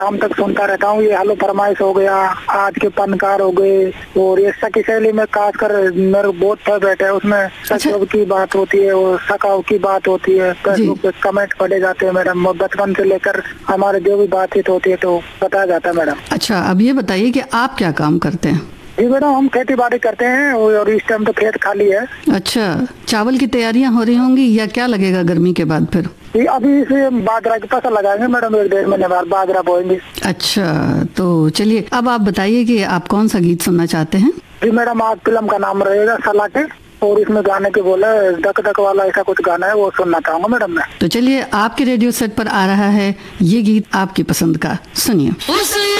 शाम तक सुनता रहता हूँ। ये हेलो फरमाइश हो गया, आज के फनकार हो गए, और ये सखी सहेली में खास कर मेरे बहुत फेवरेट है। उसमें सखियों की बात होती है, वो सखाओं की बात होती है, फेसबुक पे कमेंट पढ़े जाते हैं मैडम। बचपन से लेकर हमारे जो भी बातचीत होती है तो बताया जाता है मैडम। अच्छा, अब ये बताइए कि आप क्या काम करते हैं? जी मैडम, हम खेती बाड़ी करते हैं और इस टाइम तो खेत खाली है। अच्छा, चावल की तैयारियां हो रही होंगी या क्या लगेगा गर्मी के बाद फिर? जी अभी इसे बाजरा की फसल लगाएंगे मैडम, 1-1.5 महीने बाद बाजरा बोएंगे। अच्छा, तो चलिए अब आप बताइए कि आप कौन सा गीत सुनना चाहते हैं? जी मैडम, आज फिल्म का नाम रहेगा सलाटे, और इसमें गाने के बोले धक धक वाला ऐसा कुछ गाना है, वो सुनना चाहूंगा मैडम मैं। तो चलिए आपके रेडियो सेट पर आ रहा है ये गीत आपकी पसंद का, सुनिए।